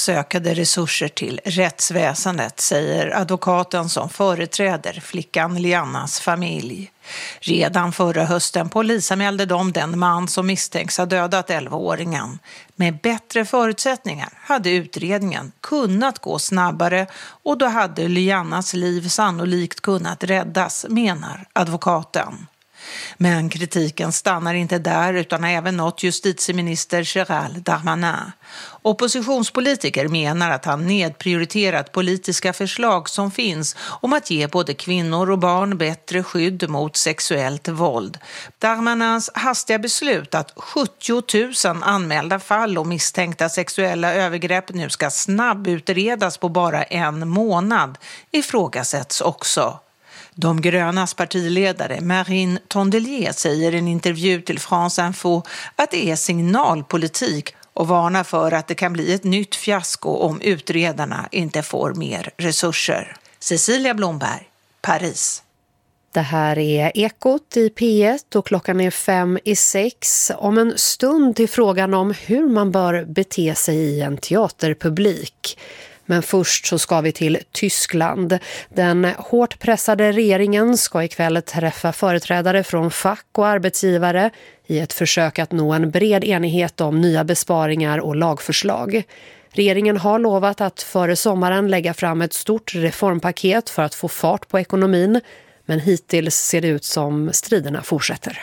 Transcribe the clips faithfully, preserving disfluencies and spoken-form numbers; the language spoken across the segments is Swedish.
behövs ökade resurser till rättsväsendet, säger advokaten som företräder flickan Lianas familj. Redan förra hösten polisanmälde de den man som misstänks ha dödat elvaåringen. Med bättre förutsättningar hade utredningen kunnat gå snabbare och då hade Lianas liv sannolikt kunnat räddas, menar advokaten. Men kritiken stannar inte där utan har även nått justitieminister Gérald Darmanin. Oppositionspolitiker menar att han nedprioriterat politiska förslag som finns om att ge både kvinnor och barn bättre skydd mot sexuellt våld. Darmanins hastiga beslut att sjuttio tusen anmälda fall om misstänkta sexuella övergrepp nu ska snabbutredas på bara en månad ifrågasätts också. De grönas partiledare Marine Tondelier säger i en intervju till France Info att det är signalpolitik och varnar för att det kan bli ett nytt fiasko om utredarna inte får mer resurser. Cecilia Blomberg, Paris. Det här är Ekot i P ett och klockan är fem i sex. Om en stund till frågan om hur man bör bete sig i en teaterpublik. Men först så ska vi till Tyskland. Den hårt pressade regeringen ska ikväll träffa företrädare från fack och arbetsgivare i ett försök att nå en bred enighet om nya besparingar och lagförslag. Regeringen har lovat att före sommaren lägga fram ett stort reformpaket för att få fart på ekonomin, men hittills ser det ut som striderna fortsätter.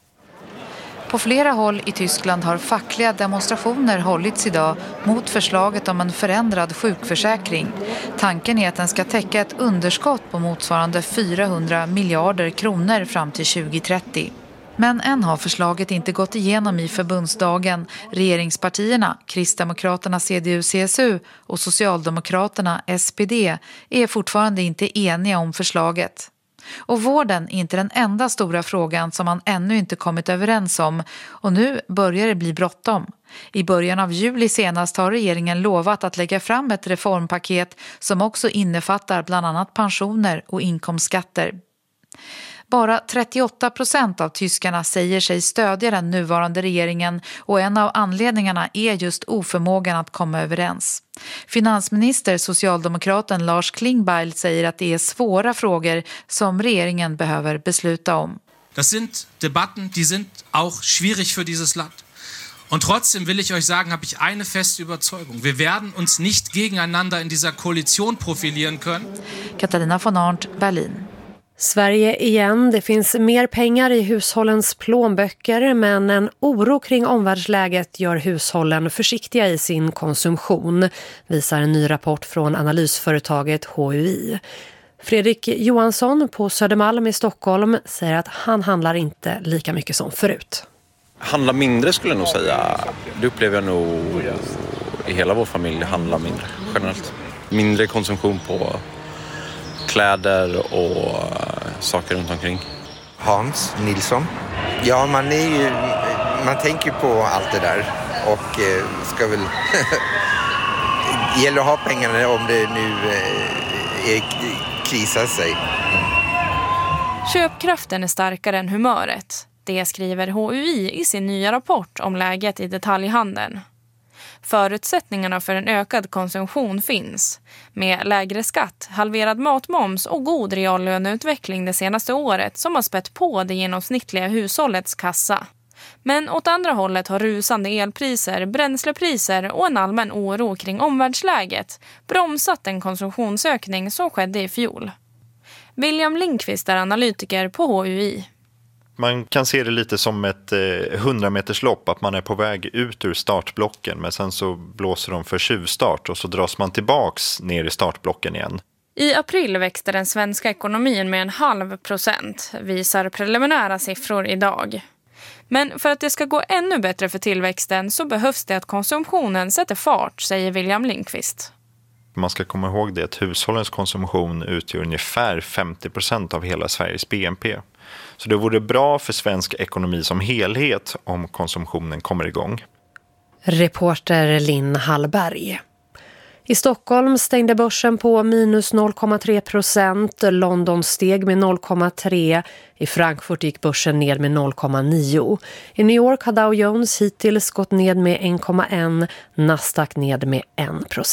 På flera håll i Tyskland har fackliga demonstrationer hållits idag mot förslaget om en förändrad sjukförsäkring. Tanken är att den ska täcka ett underskott på motsvarande fyrahundra miljarder kronor fram till tjugo trettio. Men än har förslaget inte gått igenom i förbundsdagen. Regeringspartierna, Kristdemokraterna C D U C S U och Socialdemokraterna S P D är fortfarande inte eniga om förslaget. Och vården är inte den enda stora frågan som man ännu inte kommit överens om, och nu börjar det bli bråttom. I början av juli senast har regeringen lovat att lägga fram ett reformpaket som också innefattar bland annat pensioner och inkomstskatter. Bara trettioåtta procent av tyskarna säger sig stödja den nuvarande regeringen, och en av anledningarna är just oförmågan att komma överens. Finansminister socialdemokraten Lars Klingbeil säger att det är svåra frågor som regeringen behöver besluta om. Das sind Debatten, die sind auch schwierig för dieses Land. Und trotzdem will ich euch sagen, habe ich eine feste Überzeugung. Wir werden uns nicht gegeneinander in dieser Koalition profilieren können. Katarina von Arndt, Berlin. Sverige igen. Det finns mer pengar i hushållens plånböcker, men en oro kring omvärldsläget gör hushållen försiktiga i sin konsumtion, visar en ny rapport från analysföretaget H U I. Fredrik Johansson på Södermalm i Stockholm säger att han handlar inte lika mycket som förut. Handla mindre skulle jag nog säga. Det upplever jag nog i hela vår familj, handla mindre generellt. Mindre konsumtion på kläder och saker runt omkring. Hans Nilsson. Ja, man är ju, man tänker på allt det där och eh, ska väl gäller att ha pengarna om det nu eh, krisar sig. Mm. Köpkraften är starkare än humöret. Det skriver H U I i sin nya rapport om läget i detaljhandeln. Förutsättningarna för en ökad konsumtion finns. Med lägre skatt, halverad matmoms och god reallöneutveckling det senaste året som har spett på det genomsnittliga hushållets kassa. Men åt andra hållet har rusande elpriser, bränslepriser och en allmän oro kring omvärldsläget bromsat en konsumtionsökning som skedde i fjol. William Lindqvist är analytiker på H U I. Man kan se det lite som ett hundrameterslopp, att man är på väg ut ur startblocken, men sen så blåser de för tjuvstart och så dras man tillbaks ner i startblocken igen. I april växte den svenska ekonomin med en halv procent, visar preliminära siffror idag. Men för att det ska gå ännu bättre för tillväxten så behövs det att konsumtionen sätter fart, säger William Lindqvist. Man ska komma ihåg det att hushållens konsumtion utgör ungefär femtio procent av hela Sveriges B N P. Så det vore bra för svensk ekonomi som helhet om konsumtionen kommer igång. Reporter Linn Hallberg. I Stockholm stängde börsen på minus noll komma tre procent. London steg med noll komma tre. I Frankfurt gick börsen ned med noll komma nio. I New York har Dow Jones hittills gått ned med en komma ett. Nasdaq ned med en procent.